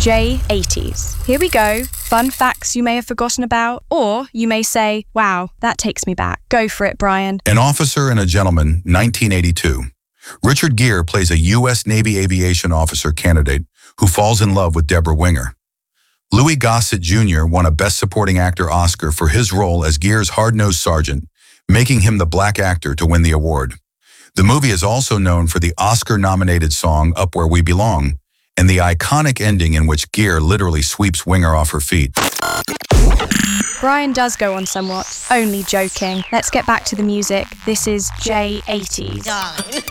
J80s. Here we go. Fun facts you may have forgotten about, or you may say, wow, that takes me back. Go for it, Brian. An Officer and a Gentleman, 1982. Richard Gere plays a U.S. Navy aviation officer candidate who falls in love with Deborah Winger. Louis Gossett Jr. won a Best Supporting Actor Oscar for his role as Gere's hard-nosed sergeant, making him the black actor to win the award. The movie is also known for the Oscar-nominated song Up Where We Belong and the iconic ending in which Gere literally sweeps Winger off her feet. Brian does go on somewhat. Only joking. Let's get back to the music. This is J80s.